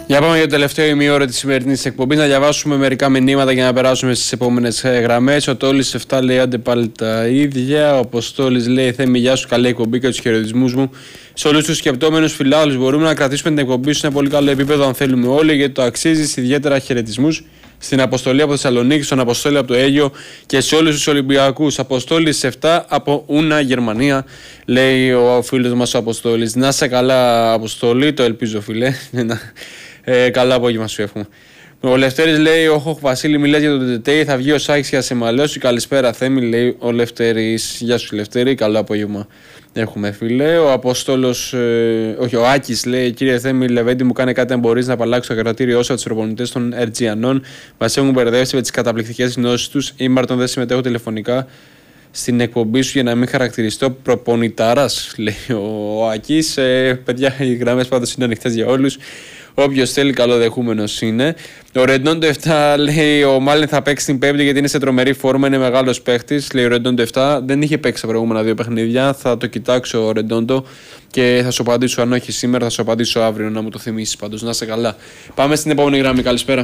Για πάμε για το τελευταίο ημίωρο της σημερινής εκπομπής. Να διαβάσουμε μερικά μηνύματα για να περάσουμε στις επόμενες γραμμές. Ο Τόλης 7 λέει άντε πάλι τα ίδια. Ο Αποστόλης λέει Θέμη, γεια σου, καλή εκπομπή και τους χαιρετισμούς μου. Σε όλους τους σκεπτόμενους φιλάθλους μπορούμε να κρατήσουμε την εκπομπή σε ένα πολύ καλό επίπεδο αν θέλουμε όλοι, γιατί το αξίζει. Ιδιαίτερα χαιρετισμούς στην Αποστολή από Θεσσαλονίκη, στον Αποστόλη από το Αίγιο και σε όλους τους Ολυμπιακούς. Αποστόλης 7 από Ούνα, Γερμανία, λέει ο φίλος μας ο Αποστόλης. Να σε καλά, Αποστολή, το ελπίζω, φίλε. Καλό απόγευμα σου εύχομαι. Ο Λευτέρης λέει: Όχι, Βασίλη, μιλάς για το ΤΤΤ. Θα βγει ο Σάκης για να σε μαλώσει. Καλησπέρα, Θέμη, λέει ο Λευτέρης. Γεια σου, Λευτέρη, καλό απόγευμα. Έχουμε, φίλε. Ο Απόστολος, ο Άκης λέει: Κύριε Θέμη, Λεβέντη, μου κάνει κάτι αν μπορείς να απαλλάξεις το κρατήριό σου από τους προπονητές των Ερτζιανών. Μας έχουν μπερδεύσει με τις καταπληκτικές γνώσεις τους. Ήμαρτον δεν συμμετέχω τηλεφωνικά στην εκπομπή σου για να μην χαρακτηριστώ προπονητάρας, λέει ο Άκης. Παιδιά, οι γραμμές πάντως είναι ανοιχτές για όλους. Όποιος θέλει, καλοδεχούμενος είναι. Ο Ρεντόντο 7 λέει: Ο Μάλιν θα παίξει την Πέμπτη γιατί είναι σε τρομερή φόρμα, είναι μεγάλος παίχτης. Λέει ο Ρεντόντο 7. Δεν είχε παίξει τα προηγούμενα δύο παιχνίδια. Θα το κοιτάξω, ο Ρεντόντο, και θα σου απαντήσω. Αν όχι σήμερα, θα σου απαντήσω αύριο, να μου το θυμίσεις πάντως. Να είσαι καλά. Πάμε στην επόμενη γραμμή. Καλησπέρα.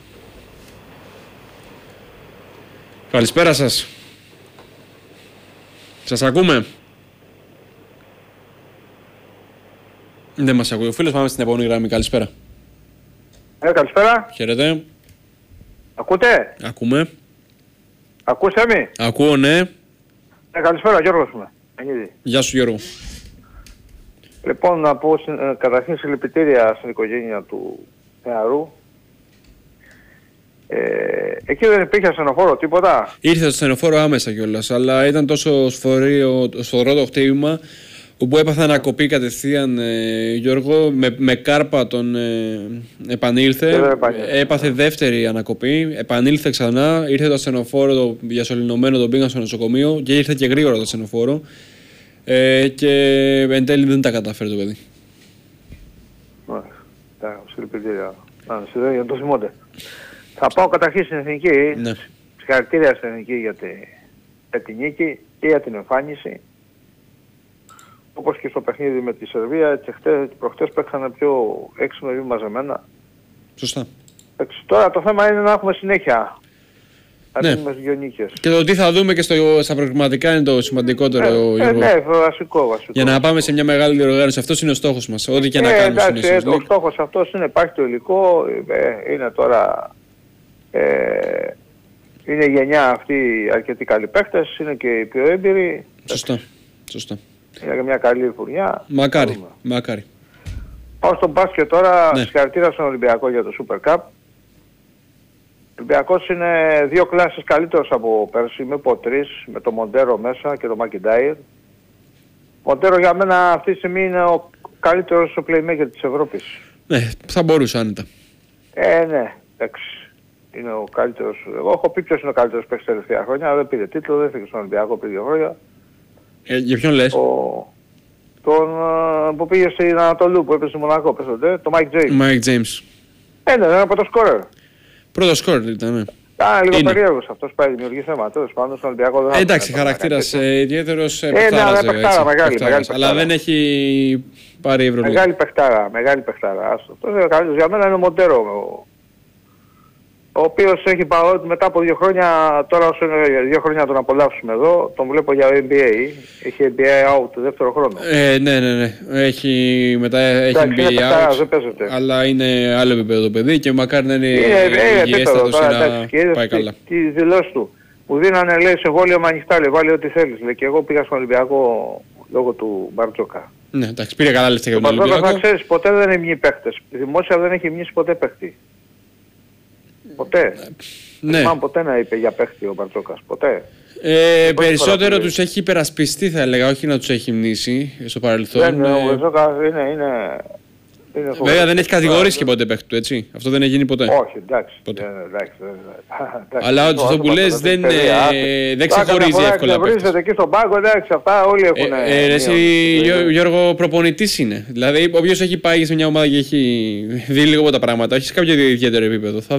Καλησπέρα σας. Σας ακούμε? Δεν μας ακούει ο φίλος, πάμε στην επόμενη γραμμή. Καλησπέρα. Καλησπέρα. Χαίρετε. Ακούτε? Ακούμε. Ακούσε με? Ακούω, ναι. Καλησπέρα, Γιώργος είμαι. Γεια σου, Γιώργο. Λοιπόν, να πω καταρχήν συλληπιτήρια στην οικογένεια του νεαρού. Εκεί δεν υπήρχε ασθενοφόρο, τίποτα? Ήρθε το ασθενοφόρο άμεσα κιόλας, αλλά ήταν τόσο σφοδρό το χτύπημα, όπου έπαθε ανακοπή κατευθείαν, Γιώργο, με κάρπα τον επανήλθε, έπαθε δεύτερη ανακοπή, επανήλθε ξανά, ήρθε το ασθενοφόρο το διασωληνωμένο, τον πήγαν στο νοσοκομείο και ήρθε και γρήγορα το ασθενοφόρο και εν τέλει δεν τα καταφέρει το παιδί. Μάλιστα, συλληπιτήρια. Για το θυμόνται. Θα πάω καταρχήν στην Εθνική. Ναι. Συγχαρητήρια στην Εθνική για τη νίκη και για την εμφάνιση. Όπως και στο παιχνίδι με τη Σερβία, και προχτές παίξανε πιο έξυπνα ή μαζεμένα. Σωστά. Τώρα το θέμα είναι να έχουμε συνέχεια. Να Ναι. δίνουμε δύο νίκες. Και το τι θα δούμε και στα προκριματικά είναι το σημαντικότερο, Γιώργο. Ναι, βασικό. Για να πάμε σε μια μεγάλη διοργάνωση. Αυτός είναι ο στόχος μας. Ό,τι και να κάνουμε στην Εντάξει, ο στόχος αυτός είναι, υπάρχει το υλικό, είναι τώρα... είναι η γενιά αυτή αρκετοί καλοί παίκτες, είναι και οι πιο έμπειροι. Σωστά. Είναι και μια καλή φουρνιά. Μακάρι. Πάω στο μπάσκετ τώρα, Ναι. συγχαρητήρια στον Ολυμπιακό για το Super Cup. Ο Ολυμπιακός είναι δύο κλάσεις καλύτερος από πέρσι, με τρεις, με το Μοντέρο μέσα και το Μακιντάιρ. Ο Μοντέρο για μένα αυτή τη στιγμή είναι ο καλύτερος playmaker της Ευρώπης. Ναι, θα μπορούσε άνετα. Ναι, εντάξει. Είναι ο καλύτερος. Εγώ έχω πει ποιος είναι ο καλύτερος παίκτης τα τελευταία χρόνια. Δεν πήρε τίτλο, δεν έφυγε στον Ολυμπιακό πριν 2 χρόνια. Για ποιον λες? Τον που πήγε στην Ανατολού, που έπαιζε στη Μονακό, πέσονται, το Mike James. Mike James. Ναι, από το σκόρερ. Πρώτο σκόρερ ήταν, ναι. Λίγο περίεργος αυτός, πάει δημιουργεί θέμα. Τέλος πάντων στον Ολυμπιακό δεν θα... Εντάξει, χαρακτήρας ιδιαίτερος παιχτάρα, μεγάλη. Αλλά δεν έχει πάρει Ευρωλίγα. Μεγάλη παιχτάρα. Αυτός είναι ο καλύτερος. Για μένα είναι ο Μοντέρο. Ο οποίος έχει παρόλο μετά από 2 χρόνια, τώρα όσο είναι 2 χρόνια τον απολαύσουμε εδώ, τον βλέπω για NBA. Έχει NBA out δεύτερο χρόνο. Ναι. Έχει NBA out, δεν παίζεται. Αλλά είναι άλλο επίπεδο το παιδί και μακάρι να είναι υγιέστατος και να πάει καλά. Τη δηλώση του. Μου δίνανε, λέει, συμβόλαιο ανοιχτά, λέει, βάλει ό,τι θέλεις. Λέει, και εγώ πήγα στον Ολυμπιακό λόγω του Μπαρτζόκα. Ναι, εντάξει, πήρε καλά λεφτά για τον Ολυμπιακό. Ολυμπιακό. Να ξέρεις, ποτέ δεν είναι παίχτες. Δημόσια δεν έχει μνήσει ποτέ παίχτη. Ποτέ. Ναι. Δεν ποτέ να είπε για παίχτη ο Μπαρτζόκας. Ποτέ. Περισσότερο τους έχει υπερασπιστεί, θα έλεγα, όχι να τους έχει μνήσει στο παρελθόν. Ο Μπαρτζόκας είναι βέβαια δεν έχει κατηγορήσει και ποτέ παίχτη του, έτσι. Αυτό δεν έχει γίνει ποτέ. Όχι, εντάξει. Αλλά αυτό που λες δεν ξεχωρίζει εύκολα. Βρίσκεται εκεί στον πάγκο, εντάξει, αυτά όλοι έχουν. Εσύ, Γιώργο, προπονητής είναι. Δηλαδή, όποιος έχει πάει σε μια ομάδα και έχει δει λίγο από τα πράγματα, έχει σε κάποιο ιδιαίτερο επίπεδο.